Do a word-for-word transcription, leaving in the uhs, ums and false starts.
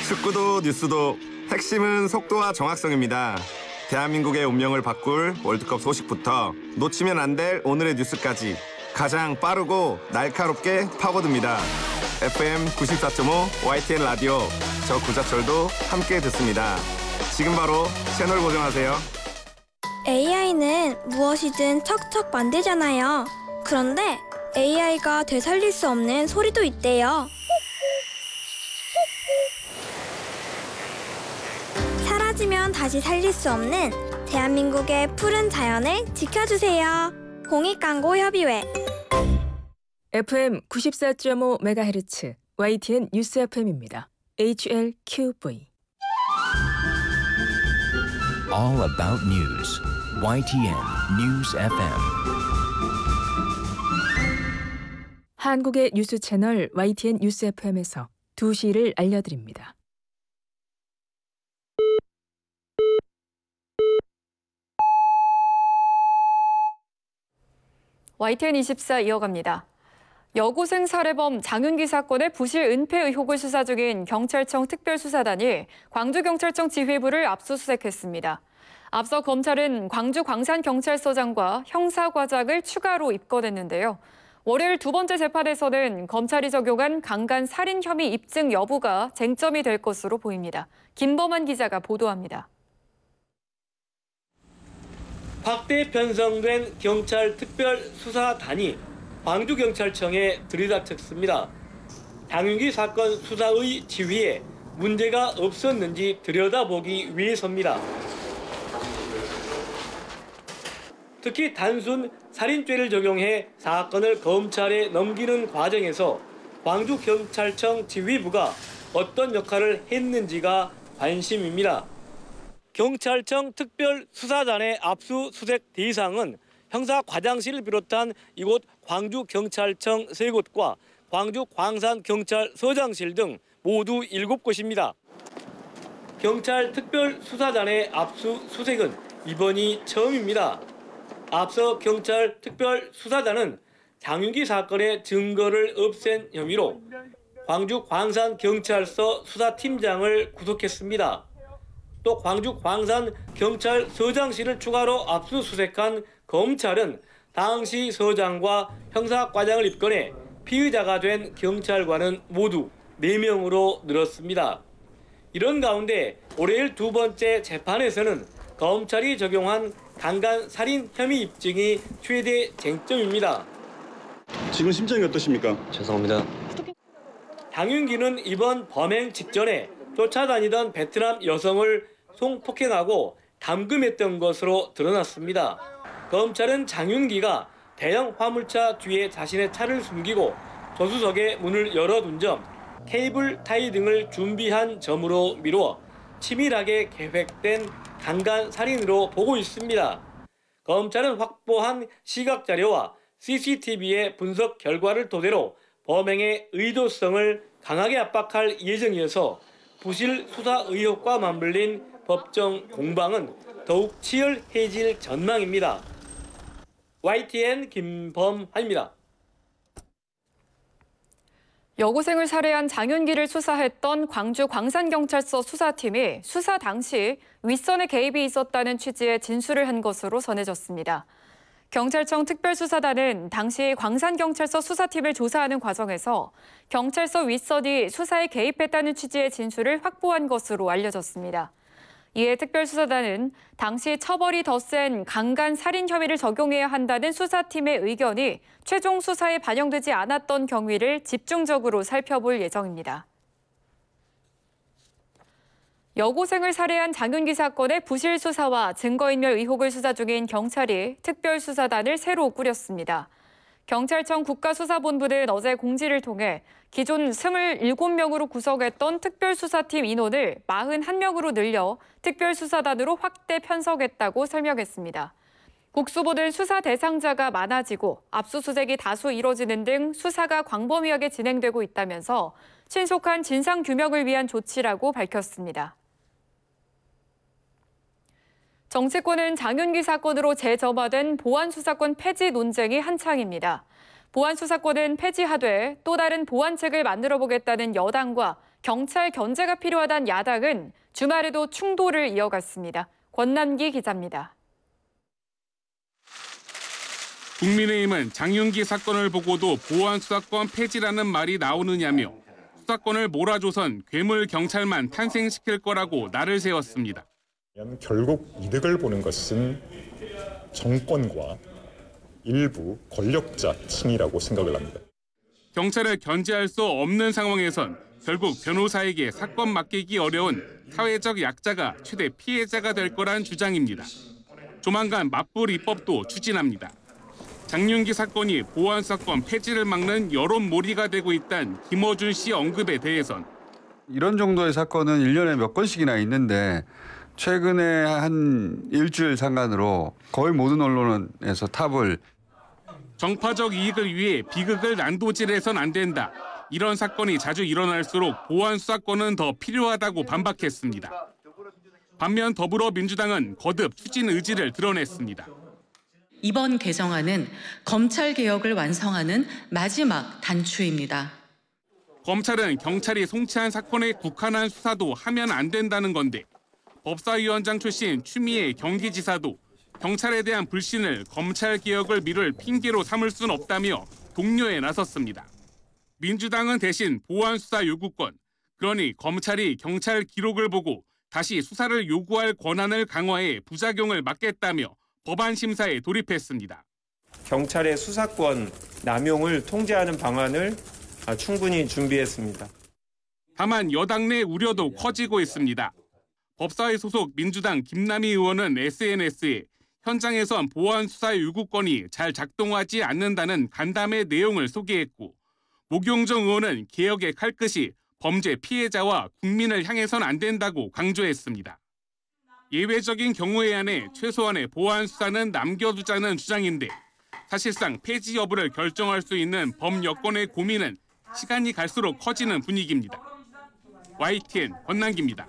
축구도 뉴스도 핵심은 속도와 정확성입니다. 대한민국의 운명을 바꿀 월드컵 소식부터 놓치면 안 될 오늘의 뉴스까지 가장 빠르고 날카롭게 파고듭니다. 에프엠 구십사 점 오 와이티엔 라디오, 저 구자철도 함께 듣습니다. 지금 바로 채널 고정하세요. 에이아이는 무엇이든 척척 만들잖아요. 그런데 에이아이가 되살릴 수 없는 소리도 있대요. 사라지면 다시 살릴 수 없는 대한민국의 푸른 자연을 지켜주세요. 공익광고협의회. 에프엠 구십사 점 오 메가헤르츠 와이티엔 뉴스 에프엠입니다. 에이치엘큐브이. All about news. 와이티엔 News 에프엠. 한국의 뉴스 채널 와이티엔 뉴스 에프엠에서 두 시를 알려드립니다. 와이티엔 이십사 이어갑니다. 여고생 살해범 장윤기 사건의 부실 은폐 의혹을 수사 중인 경찰청 특별수사단이 광주경찰청 지휘부를 압수수색했습니다. 앞서 검찰은 광주 광산경찰서장과 형사과장을 추가로 입건했는데요. 월요일 두 번째 재판에서는 검찰이 적용한 강간 살인 혐의 입증 여부가 쟁점이 될 것으로 보입니다. 김범한 기자가 보도합니다. 확대 편성된 경찰 특별수사단이 광주경찰청에 들이닥쳤습니다. 장윤기 사건 수사의 지휘에 문제가 없었는지 들여다보기 위해서입니다. 특히 단순 살인죄를 적용해 사건을 검찰에 넘기는 과정에서 광주경찰청 지휘부가 어떤 역할을 했는지가 관심입니다. 경찰청 특별수사단의 압수수색 대상은 형사과장실을 비롯한 이곳 광주경찰청 세 곳과 광주 광산경찰서장실 등 모두 일곱 곳입니다. 경찰 특별수사단의 압수수색은 이번이 처음입니다. 앞서 경찰 특별수사단은 장윤기 사건의 증거를 없앤 혐의로 광주 광산경찰서 수사팀장을 구속했습니다. 또 광주 광산경찰서장실을 추가로 압수수색한 검찰은 당시 서장과 형사과장을 입건해 피의자가 된 경찰관은 모두 네 명으로 늘었습니다. 이런 가운데 월요일 두 번째 재판에서는 검찰이 적용한 강간 살인 혐의 입증이 최대 쟁점입니다. 지금 심정이 어떠십니까? 죄송합니다. 장윤기는 이번 범행 직전에 쫓아다니던 베트남 여성을 성폭행하고 감금했던 것으로 드러났습니다. 검찰은 장윤기가 대형 화물차 뒤에 자신의 차를 숨기고 조수석에 문을 열어둔 점, 케이블 타이 등을 준비한 점으로 미루어 치밀하게 계획된 강간 살인으로 보고 있습니다. 검찰은 확보한 시각자료와 씨씨티비의 분석 결과를 토대로 범행의 의도성을 강하게 압박할 예정이어서 부실 수사 의혹과 맞물린 법정 공방은 더욱 치열해질 전망입니다. 와이티엔 김범한입니다. 여고생을 살해한 장윤기를 수사했던 광주 광산경찰서 수사팀이 수사 당시 윗선의 개입이 있었다는 취지의 진술을 한 것으로 전해졌습니다. 경찰청 특별수사단은 당시 광산경찰서 수사팀을 조사하는 과정에서 경찰서 윗선이 수사에 개입했다는 취지의 진술을 확보한 것으로 알려졌습니다. 이에 특별수사단은 당시 처벌이 더 센 강간 살인 혐의를 적용해야 한다는 수사팀의 의견이 최종 수사에 반영되지 않았던 경위를 집중적으로 살펴볼 예정입니다. 여고생을 살해한 장윤기 사건의 부실 수사와 증거인멸 의혹을 수사 중인 경찰이 특별수사단을 새로 꾸렸습니다. 경찰청 국가수사본부는 어제 공지를 통해 기존 이십칠 명으로 구성했던 특별수사팀 인원을 사십일 명으로 늘려 특별수사단으로 확대 편성했다고 설명했습니다. 국수보는 수사 대상자가 많아지고 압수수색이 다수 이뤄지는 등 수사가 광범위하게 진행되고 있다면서 신속한 진상규명을 위한 조치라고 밝혔습니다. 정치권은 장윤기 사건으로 재점화된 보안수사권 폐지 논쟁이 한창입니다. 보안 수사권은 폐지하되 또 다른 보안책을 만들어 보겠다는 여당과 경찰 견제가 필요하다는 야당은 주말에도 충돌을 이어갔습니다. 권남기 기자입니다. 국민의힘은 장윤기 사건을 보고도 보안 수사권 폐지라는 말이 나오느냐며 수사권을 몰아줘선 괴물 경찰만 탄생시킬 거라고 날을 세웠습니다. 결국 이득을 보는 것은 정권과 일부 권력자 층이라고 생각을 합니다. 경찰을 견제할 수 없는 상황에선 결국 변호사에게 사건 맡기기 어려운 사회적 약자가 최대 피해자가 될 거란 주장입니다. 조만간 맞불 입법도 추진합니다. 장윤기 사건이 보안 수사권 폐지를 막는 여론몰이가 되고 있다는 김어준 씨 언급에 대해선 이런 정도의 사건은 일 년에 몇 건씩이나 있는데 최근에 한 일주일 상간으로 거의 모든 언론에서 탑을 정파적 이익을 위해 비극을 난도질해선 안 된다. 이런 사건이 자주 일어날수록 보안 수사권은 더 필요하다고 반박했습니다. 반면 더불어민주당은 거듭 추진 의지를 드러냈습니다. 이번 개정안은 검찰 개혁을 완성하는 마지막 단추입니다. 검찰은 경찰이 송치한 사건에 국한한 수사도 하면 안 된다는 건데 법사위원장 출신 추미애 경기지사도 경찰에 대한 불신을 검찰 개혁을 미룰 핑계로 삼을 순 없다며 독려에 나섰습니다. 민주당은 대신 보안 수사 요구권, 그러니 검찰이 경찰 기록을 보고 다시 수사를 요구할 권한을 강화해 부작용을 막겠다며 법안 심사에 돌입했습니다. 경찰의 수사권 남용을 통제하는 방안을 충분히 준비했습니다. 다만 여당 내 우려도 커지고 있습니다. 법사위 소속 민주당 김남희 의원은 에스엔에스에 현장에선 보안 수사 요구권이 잘 작동하지 않는다는 간담회 내용을 소개했고 목용정 의원은 개혁의 칼끝이 범죄 피해자와 국민을 향해선 안 된다고 강조했습니다. 예외적인 경우에 한해 최소한의 보안 수사는 남겨두자는 주장인데 사실상 폐지 여부를 결정할 수 있는 법 여건의 고민은 시간이 갈수록 커지는 분위기입니다. 와이티엔 권남기입니다.